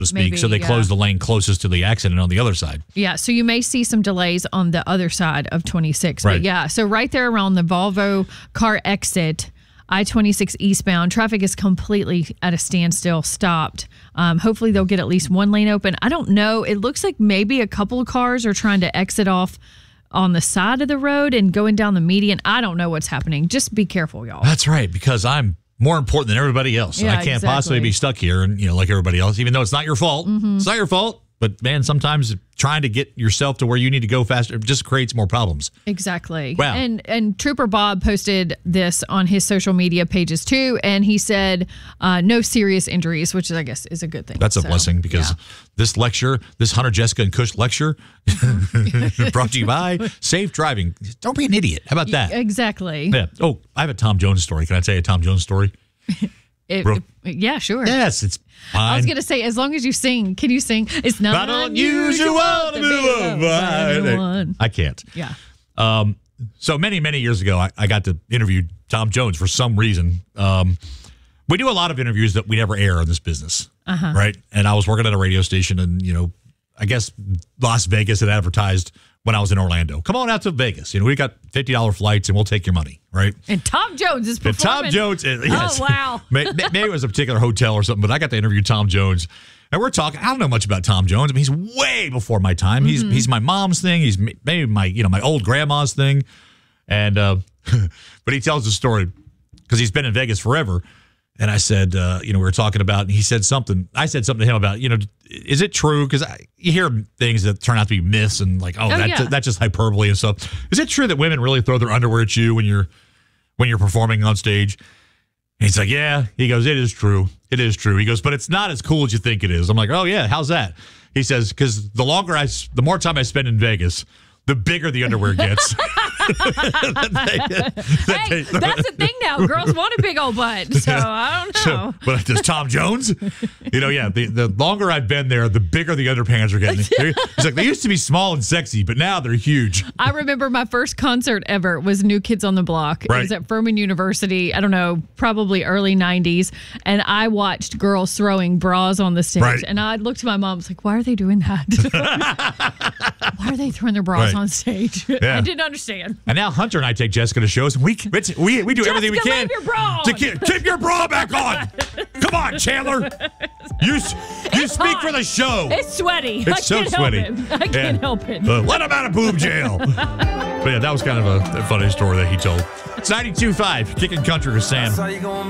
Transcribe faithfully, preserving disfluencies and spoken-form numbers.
to speak. Maybe, so they yeah. closed the lane closest to the accident on the other side. Yeah, so you may see some delays on the other side of twenty-six. Right. But yeah, so right there around the Volvo car exit, I twenty-six eastbound, traffic is completely at a standstill, stopped. Um, hopefully they'll get at least one lane open. I don't know. It looks like maybe a couple of cars are trying to exit off on the side of the road and going down the median. I don't know what's happening. Just be careful, y'all. That's right, because I'm more important than everybody else. Yeah, I can't exactly. possibly be stuck here and, you know, like everybody else, even though it's not your fault. Mm-hmm. It's not your fault. But, man, sometimes trying to get yourself to where you need to go faster just creates more problems. Exactly. Wow. And and Trooper Bob posted this on his social media pages too, and he said uh, no serious injuries, which I guess is a good thing. That's a So, blessing because yeah. this lecture, this Hunter, Jessica, and Kush lecture brought to you by Safe Driving. Don't be an idiot. How about that? Exactly. Yeah. Oh, I have a Tom Jones story. Can I tell you a Tom Jones story? It- Bro- it- yeah, sure. Yes, it's fine. I was going to say, as long as you sing, can you sing? It's not, Not unusual to be loved by anyone. I can't. Yeah. Um, so many, many years ago, I, I got to interview Tom Jones for some reason. Um, we do a lot of interviews that we never air in this business, Uh-huh. right? And I was working at a radio station, and, you know, I guess Las Vegas had advertised when I was in Orlando. Come on out to Vegas. You know, we got fifty dollars flights, and we'll take your money, right? And Tom Jones is And performing. Tom Jones, uh, yes. Oh, wow. May- may- Maybe it was a particular hotel or something, but I got to interview Tom Jones. And we're talking, I don't know much about Tom Jones. I mean, he's way before my time. He's Mm-hmm. he's my mom's thing. He's maybe my, you know, my old grandma's thing. And, uh, but he tells the story because he's been in Vegas forever. And I said, uh, you know, we were talking about, and he said something. I said something to him about, you know, is it true? Because you hear things that turn out to be myths and like, oh, Oh, that, yeah. that's just hyperbole and stuff. Is it true that women really throw their underwear at you when you're when you're performing on stage? And he's like, yeah. He goes, it is true. It is true. He goes, but it's not as cool as you think it is. I'm like, oh, yeah. How's that? He says, because the longer I, the more time I spend in Vegas, the bigger the underwear gets. Hey, that's the thing now. Girls want a big old butt. So I don't know. So, but does Tom Jones? You know, yeah. The, the longer I've been there, the bigger the underpants are getting. He's like, they used to be small and sexy, but now they're huge. I remember my first concert ever was New Kids on the Block. It Right. was at Furman University. I don't know, probably early nineties. And I watched girls throwing bras on the stage. Right. And I looked at my mom. I was like, why are they doing that? Why are they throwing their bras Right. on stage? Yeah. I didn't understand. And now Hunter and I take Jessica to shows, and we it's, we we do everything we Jessica, can leave your bra on. to keep, keep your bra back on. Come on, Chandler. You s- you It's speak hot. for the show. It's sweaty. It's I so can't sweaty. help it. I can't Yeah. help it. Uh, let him out of boob jail. But yeah, that was kind of a, a funny story that he told. It's ninety-two point five, Kicking Country with Sam.